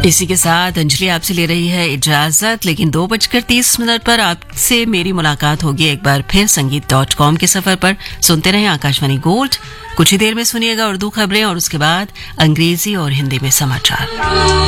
इसी के साथ अंजलि आपसे ले रही है इजाजत, लेकिन 2:30 पर आपसे मेरी मुलाकात होगी एक बार फिर संगीत.com के सफर पर। सुनते रहें आकाशवाणी गोल्ड। कुछ ही देर में सुनिएगा उर्दू खबरें और उसके बाद अंग्रेजी और हिंदी में समाचार।